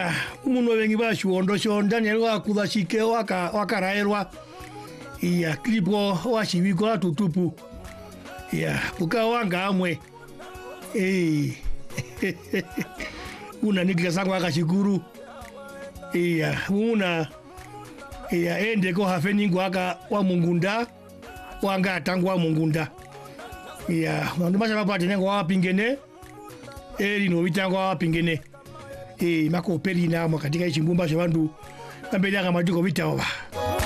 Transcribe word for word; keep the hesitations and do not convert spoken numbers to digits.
ya muno wengi bashu ondosho ndani alwa kudashike waka wakaraerwa ya klipo washibiko tutupu ya ukawanga amwe eh una nikila sangu akashikuru ya una ya ende ko hafeningu aka wa mungunda wanga tangu wa mungunda ya ndo masha papate nengo wa pingene eri no bitango wa pingene eh makopeli na mo katika ichimbumba cho bandu ambeli aka majuko bitawa.